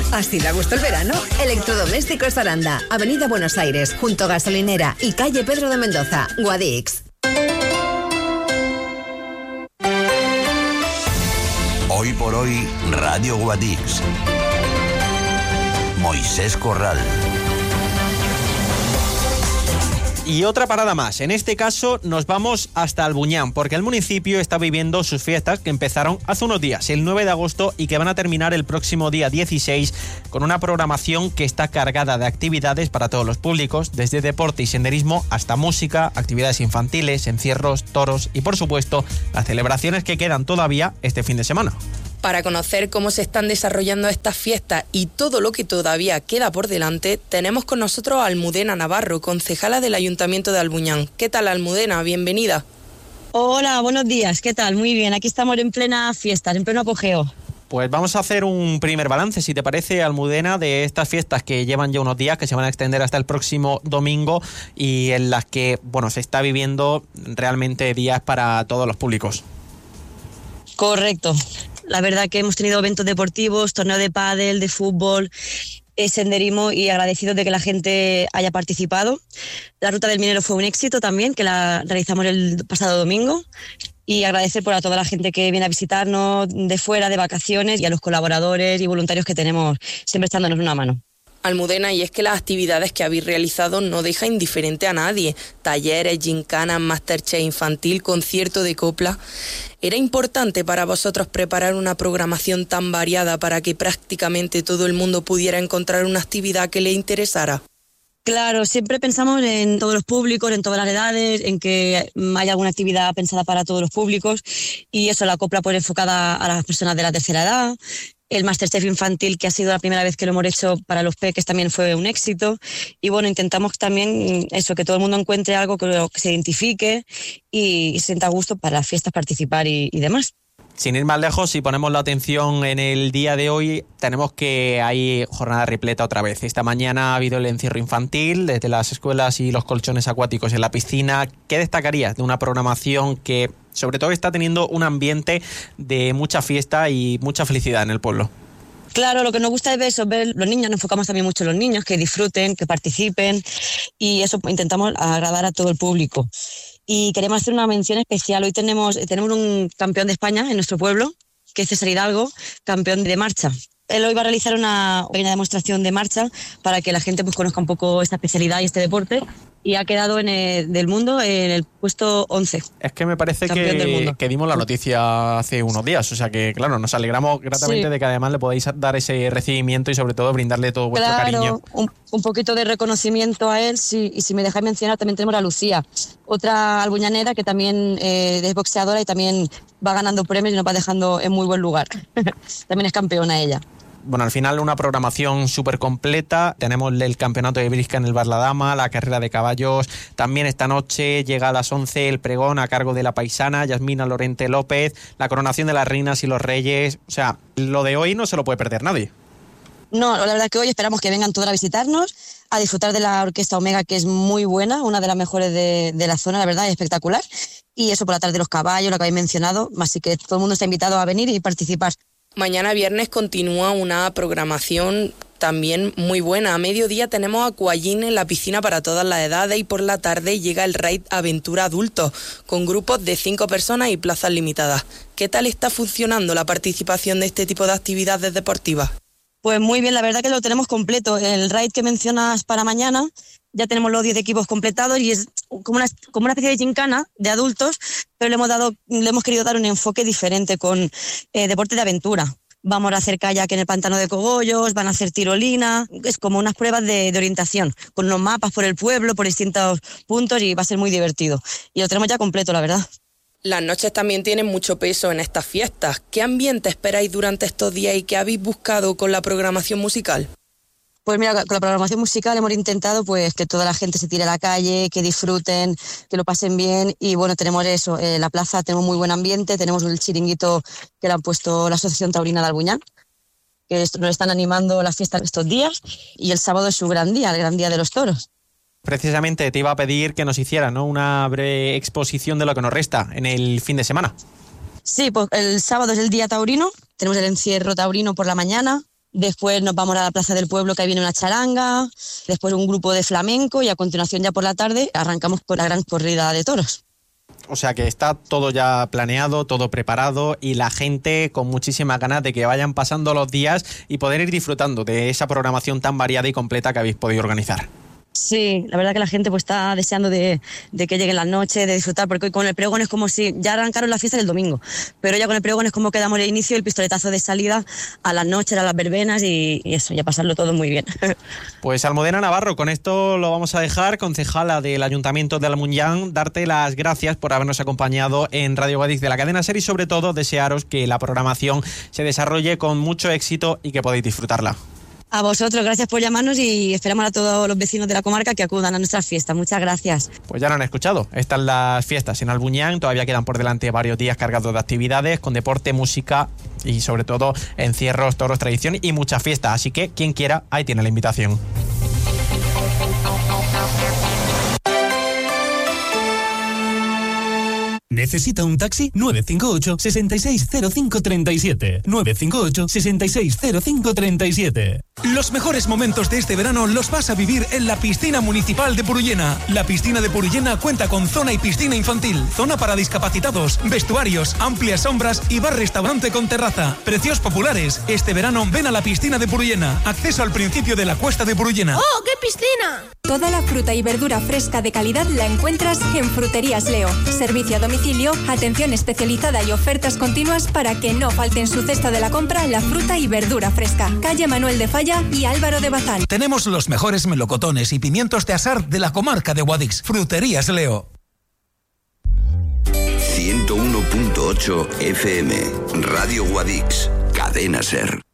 ¿Así da gusto el verano? Electrodomésticos Aranda, Avenida Buenos Aires, junto a Gasolinera y calle Pedro de Mendoza, Guadix. Hoy por hoy, Radio Guadix. Moisés Corral. Y otra parada más. En este caso nos vamos hasta Albuñán, porque el municipio está viviendo sus fiestas que empezaron hace unos días, el 9 de agosto, y que van a terminar el próximo día 16, con una programación que está cargada de actividades para todos los públicos, desde deporte y senderismo hasta música, actividades infantiles, encierros, toros y, por supuesto, las celebraciones que quedan todavía este fin de semana. Para conocer cómo se están desarrollando estas fiestas y todo lo que todavía queda por delante, tenemos con nosotros a Almudena Navarro, concejala del Ayuntamiento de Albuñán. ¿Qué tal, Almudena? Bienvenida. Hola, buenos días. ¿Qué tal? Muy bien, aquí estamos en plena fiesta, en pleno apogeo. Pues vamos a hacer un primer balance, si te parece, Almudena, de estas fiestas que llevan ya unos días, que se van a extender hasta el próximo domingo y en las que, bueno, se está viviendo realmente días para todos los públicos. Correcto. La verdad que hemos tenido eventos deportivos, torneo de pádel, de fútbol, senderismo, y agradecidos de que la gente haya participado. La Ruta del Minero fue un éxito también, que la realizamos el pasado domingo. Y agradecer por a toda la gente que viene a visitarnos de fuera, de vacaciones, y a los colaboradores y voluntarios que tenemos siempre echándonos una mano. Almudena, y es que las actividades que habéis realizado no deja indiferente a nadie. Talleres, gincanas, masterchef infantil, concierto de copla. ¿Era importante para vosotros preparar una programación tan variada para que prácticamente todo el mundo pudiera encontrar una actividad que le interesara? Claro, siempre pensamos en todos los públicos, en todas las edades, en que haya alguna actividad pensada para todos los públicos, y eso, la copla pues enfocada a las personas de la tercera edad. El Masterchef infantil, que ha sido la primera vez que lo hemos hecho para los peques, también fue un éxito. Y bueno, intentamos también eso, que todo el mundo encuentre algo que se identifique y se sienta a gusto para las fiestas participar y demás. Sin ir más lejos, si ponemos la atención en el día de hoy, tenemos que hay jornada repleta otra vez. Esta mañana ha habido el encierro infantil desde las escuelas y los colchones acuáticos en la piscina. ¿Qué destacarías de una programación que sobre todo está teniendo un ambiente de mucha fiesta y mucha felicidad en el pueblo? Claro, lo que nos gusta es ver eso, ver los niños, nos enfocamos también mucho en los niños, que disfruten, que participen, y eso intentamos agradar a todo el público. Y queremos hacer una mención especial. Hoy tenemos un campeón de España en nuestro pueblo, que es César Hidalgo, campeón de marcha. Él hoy va a realizar una demostración de marcha para que la gente pues conozca un poco esta especialidad y este deporte, y ha quedado del mundo en el puesto 11. Es que me parece que dimos la noticia hace unos días, o sea que claro, nos alegramos gratamente de que además le podáis dar ese recibimiento y sobre todo brindarle todo vuestro cariño. Un poquito de reconocimiento a él, y si me dejáis mencionar, también tenemos a Lucía, otra albuñanera que también es boxeadora y también va ganando premios y nos va dejando en muy buen lugar. También es campeona ella. Bueno, al final una programación súper completa. Tenemos el campeonato de brisca en el Bar La Dama, la carrera de caballos. También esta noche llega a las 11 el pregón a cargo de la paisana Yasmina Lorente López, la coronación de las reinas y los reyes. O sea, lo de hoy no se lo puede perder nadie. No, la verdad que hoy esperamos que vengan todos a visitarnos, a disfrutar de la Orquesta Omega, que es muy buena, una de las mejores de la zona, la verdad, es espectacular. Y eso, por la tarde de los caballos, lo que habéis mencionado, así que todo el mundo está invitado a venir y participar. Mañana viernes continúa una programación también muy buena. A mediodía tenemos aquagym en la piscina para todas las edades, y por la tarde llega el Raid Aventura Adultos, con grupos de 5 personas y plazas limitadas. ¿Qué tal está funcionando la participación de este tipo de actividades deportivas? Pues muy bien, la verdad que lo tenemos completo. El Raid que mencionas para mañana, ya tenemos los 10 equipos completados, y es como una especie de gincana de adultos, pero le hemos querido dar un enfoque diferente con deporte de aventura. Vamos a hacer kayak en el pantano de Cogollos, van a hacer tirolina, es como unas pruebas de orientación, con unos mapas por el pueblo, por distintos puntos, y va a ser muy divertido. Y lo tenemos ya completo, la verdad. Las noches también tienen mucho peso en estas fiestas. ¿Qué ambiente esperáis durante estos días y qué habéis buscado con la programación musical? Pues mira, con la programación musical hemos intentado pues que toda la gente se tire a la calle, que disfruten, que lo pasen bien, y bueno, tenemos eso, la plaza, tenemos muy buen ambiente, tenemos el chiringuito que le han puesto la Asociación Taurina de Albuñán, que nos están animando las fiestas estos días, y el sábado es su gran día, el gran día de los toros. Precisamente te iba a pedir que nos hicieras, ¿no?, una breve exposición de lo que nos resta en el fin de semana. Sí, pues el sábado es el día taurino, tenemos el encierro taurino por la mañana, Después nos vamos a la Plaza del Pueblo, que ahí viene una charanga, después un grupo de flamenco y a continuación ya por la tarde arrancamos por la gran corrida de toros. O sea que está todo ya planeado, todo preparado y la gente con muchísimas ganas de que vayan pasando los días y poder ir disfrutando de esa programación tan variada y completa que habéis podido organizar. Sí, la verdad que la gente pues está deseando de que lleguen las noches, de disfrutar, porque hoy con el pregón es como si ya arrancaron la fiesta del domingo, pero ya con el pregón es como que damos el inicio, el pistoletazo de salida a las noches, a las verbenas y eso, ya pasarlo todo muy bien. Pues Almudena Navarro, con esto lo vamos a dejar, concejala del Ayuntamiento de Almuñán, darte las gracias por habernos acompañado en Radio Guadix de la cadena SER y sobre todo desearos que la programación se desarrolle con mucho éxito y que podáis disfrutarla. A vosotros, gracias por llamarnos y esperamos a todos los vecinos de la comarca que acudan a nuestras fiestas. Muchas gracias. Pues ya lo han escuchado, están las fiestas en Albuñán, todavía quedan por delante varios días cargados de actividades, con deporte, música y sobre todo encierros, toros, tradición y muchas fiestas. Así que quien quiera, ahí tiene la invitación. ¿Necesita un taxi? 958 660537. 958 660537. Los mejores momentos de este verano los vas a vivir en la piscina municipal de Purullena. La piscina de Purullena cuenta con zona y piscina infantil, zona para discapacitados, vestuarios, amplias sombras y bar-restaurante con terraza. Precios populares. Este verano ven a la piscina de Purullena. Acceso al principio de la cuesta de Purullena. ¡Oh, qué piscina! Toda la fruta y verdura fresca de calidad la encuentras en Fruterías Leo. Servicio a domicilio, atención especializada y ofertas continuas para que no falte en su cesta de la compra la fruta y verdura fresca. Calle Manuel de Falla y Álvaro de Bazán. Tenemos los mejores melocotones y pimientos de asar de la comarca de Guadix. Fruterías Leo. 101.8 FM, Radio Guadix, cadena SER.